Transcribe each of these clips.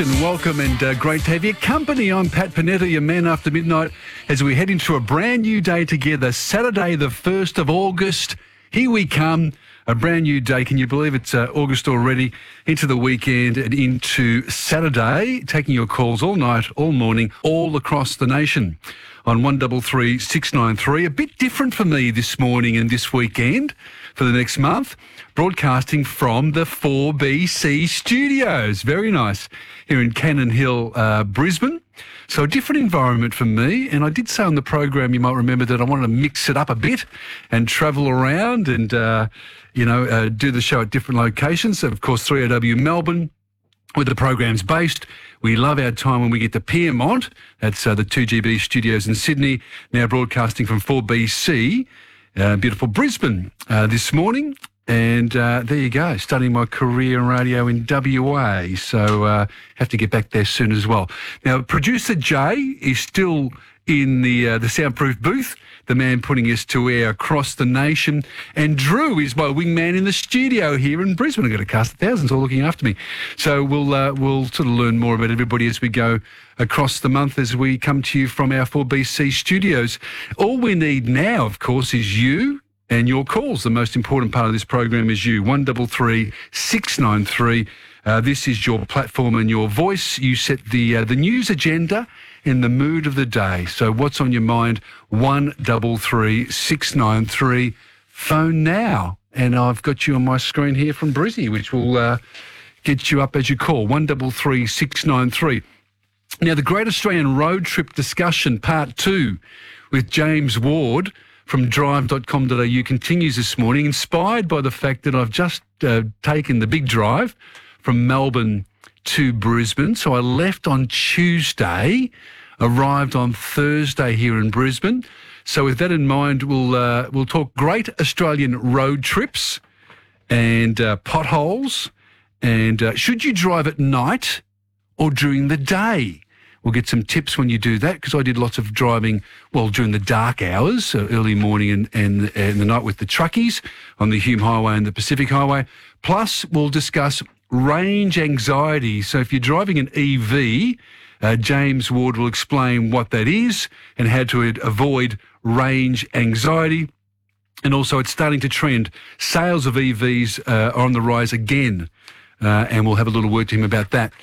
And welcome and great to have your company. I'm Pat Panetta, your man after midnight, as we head into a brand new day together. Saturday, the 1st of August. Here we come. A brand new day. Can you believe it's August already? Into the weekend and into Saturday. Taking your calls all night, all morning, all across the nation on 133 693. A bit different for me this morning and this weekend for the next month. Broadcasting from the 4BC studios. Very nice. Here in Cannon Hill, Brisbane. So a different environment for me. And I did say on the program, you might remember, that I wanted to mix it up a bit and travel around and, do the show at different locations. Of course, 3AW Melbourne, where the program's based. We love our time when we get to Piermont. That's the 2GB studios in Sydney. Now broadcasting from 4BC. Beautiful Brisbane this morning. And there you go, starting my career in radio in WA. So have to get back there soon as well. Now, producer Jay is still in the soundproof booth, the man putting us to air across the nation. And Drew is my wingman in the studio here in Brisbane. I've got a cast of thousands all looking after me. So we'll sort of learn more about everybody as we go across the month as we come to you from our 4BC studios. All we need now, of course, is you and your calls. The most important part of this program is you. 133 693. This is your platform and your voice. You set the news agenda and the mood of the day. So what's on your mind? 133 693. Phone now. And I've got you on my screen here from Brizzy, which will get you up as you call. 133 693. Now, the Great Australian Road Trip Discussion, Part 2, with James Ward from drive.com.au continues this morning, inspired by the fact that I've just taken the big drive from Melbourne to Brisbane. So I left on Tuesday, arrived on Thursday here in Brisbane. So with that in mind, we'll talk great Australian road trips and potholes, and should you drive at night or during the day? We'll get some tips when you do that, because I did lots of driving, during the dark hours, early morning and the night with the truckies on the Hume Highway and the Pacific Highway. Plus, we'll discuss range anxiety. So if you're driving an EV, James Ward will explain what that is and how to avoid range anxiety. And also, it's starting to trend. Sales of EVs are on the rise again. And we'll have a little word to him about that.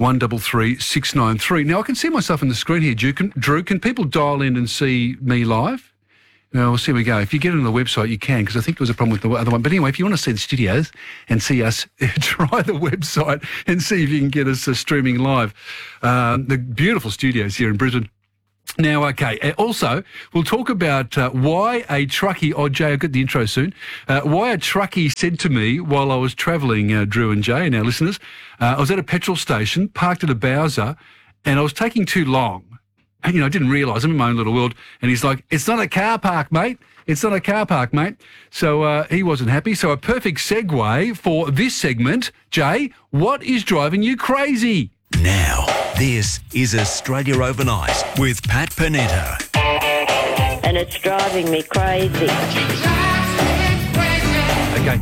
133 693. Now, I can see myself on the screen here, Drew. Can people dial in and see me live? We'll see we go. If you get on the website, you can, because I think there was a problem with the other one. But anyway, if you want to see the studios and see us, try the website and see if you can get us streaming live. The beautiful studios here in Brisbane. Now, okay, also, we'll talk about why a truckie, Jay, I'll get the intro soon, why a truckie said to me while I was travelling, Drew and Jay and our listeners, I was at a petrol station, parked at a Bowser, and I was taking too long. And, I didn't realise, I'm in my own little world, and he's like, it's not a car park, mate. It's not a car park, mate. So he wasn't happy. So a perfect segue for this segment. Jay, what is driving you crazy? Now, this is Australia Overnight with Pat Panetta. And it's driving me crazy. Okay.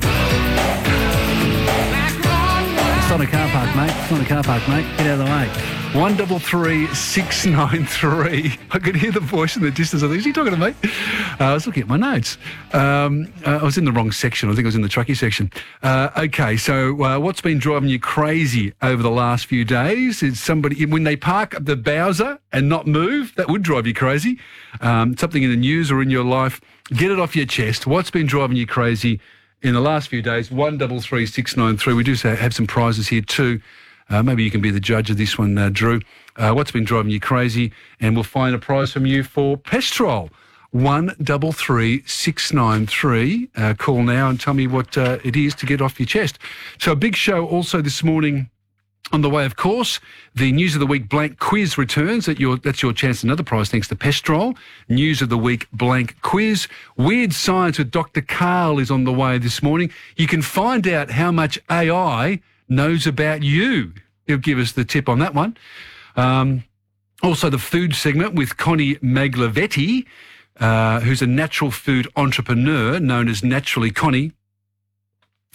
It's not a car park, mate. It's not a car park, mate. Get out of the way. 133 693. I could hear the voice in the distance. I think, is he talking to me? I was looking at my notes. I was in the wrong section. I think I was in the truckie section. Okay, so what's been driving you crazy over the last few days is somebody, when they park at the Bowser and not move, that would drive you crazy. Something in the news or in your life, get it off your chest. What's been driving you crazy in the last few days? 133 693. We do have some prizes here too. Maybe you can be the judge of this one, Drew. What's been driving you crazy? And we'll find a prize from you for Pestrol. 133 693. Call now and tell me what it is to get off your chest. So a big show also this morning on the way, of course. The News of the Week blank quiz returns. That's your chance to another prize thanks to Pestrol. News of the Week blank quiz. Weird Science with Dr. Karl is on the way this morning. You can find out how much AI knows about you. He'll give us the tip on that one. Also, the food segment with Connie Maglavetti, who's a natural food entrepreneur known as Naturally Connie.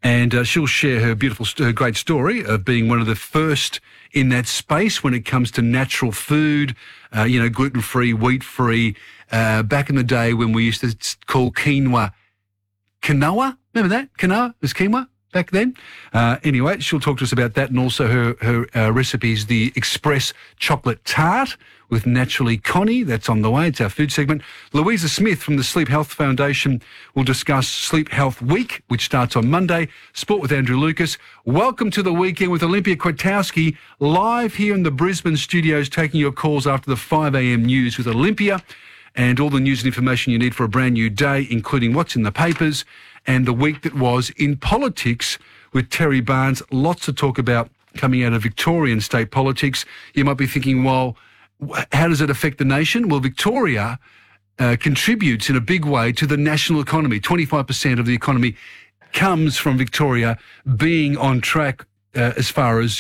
And she'll share her great story of being one of the first in that space when it comes to natural food, gluten-free, wheat-free. Back in the day when we used to call quinoa quinoa. Remember that? Quinoa? It was quinoa back then. Anyway, she'll talk to us about that, and also her recipes, the Express Chocolate Tart with Naturally Connie. That's on the way. It's our food segment. Louisa Smith from the Sleep Health Foundation will discuss Sleep Health Week, which starts on Monday. Sport with Andrew Lucas. Welcome to the weekend with Olympia Kwiatkowski, live here in the Brisbane studios, taking your calls after the 5 a.m. news with Olympia, and all the news and information you need for a brand new day, including what's in the papers and the week that was in politics with Terry Barnes. Lots to talk about coming out of Victorian state politics. You might be thinking, well, how does it affect the nation? Well, Victoria contributes in a big way to the national economy. 25% of the economy comes from Victoria being on track as far as,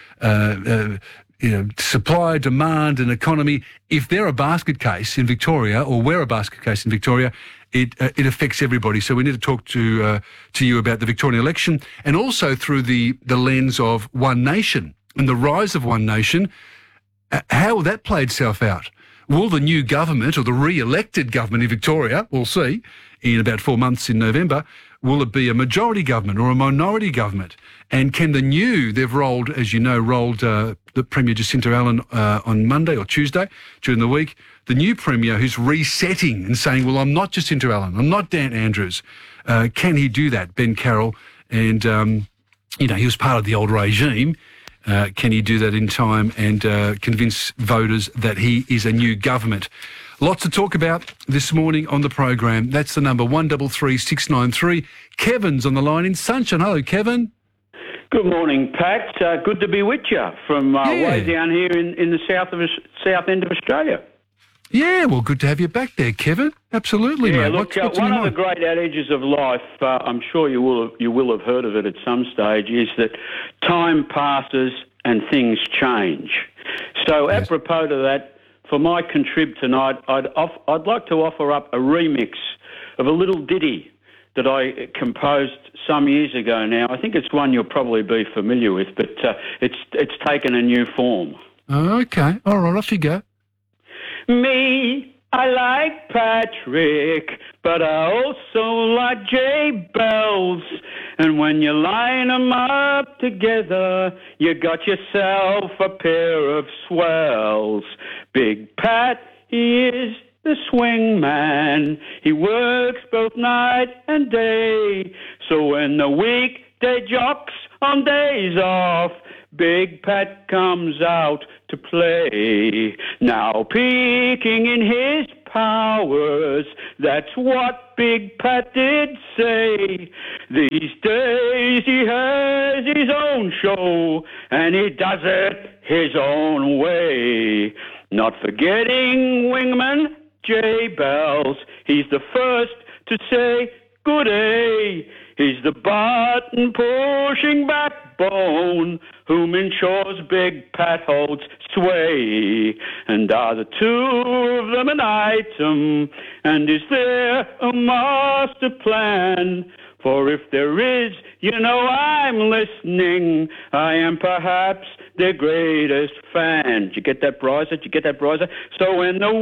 supply, demand and economy. If they're a basket case in Victoria, or we're a basket case in Victoria, it affects everybody. So we need to talk to you about the Victorian election, and also through the lens of One Nation and the rise of One Nation. How will that play itself out? Will the new government, or the re-elected government in Victoria, we'll see in about 4 months in November, will it be a majority government or a minority government? And can they've rolled the Premier Jacinta Allen on Monday or Tuesday during the week, the new Premier who's resetting and saying, well, I'm not Jacinta Allen, I'm not Dan Andrews. Can he do that, Ben Carroll? And, he was part of the old regime. Can he do that in time and convince voters that he is a new government? Lots to talk about this morning on the program. That's the number 133 693. Kevin's on the line in Sunshine. Hello, Kevin. Good morning, Pat. Good to be with you from way down here in the south end of Australia. Yeah, well, good to have you back there, Kevin. Absolutely, yeah, mate. Look, one of the great adages of life, I'm sure you will have heard of it at some stage, is that time passes and things change. So, yes. Apropos to that, for my contrib tonight, I'd like to offer up a remix of a little ditty that I composed some years ago now. I think it's one you'll probably be familiar with, but it's taken a new form. Okay. All right, off you go. Me, I like Patrick, but I also like J Bells. And when you line 'em up together, you got yourself a pair of swells. Big Pat, he is the swing man. He works both night and day. So when the weekday jocks on days off, Big Pat comes out to play. Now peeking in his powers, that's what Big Pat did say. These days he has his own show, and he does it his own way. Not forgetting Wingman J Bells, he's the first to say good day. He's the button-pushing backbone whom ensures Big Pat holds sway. And are the two of them an item? And is there a master plan? For if there is, I'm listening. I am perhaps their greatest fan. Did you get that, Bryza? So when the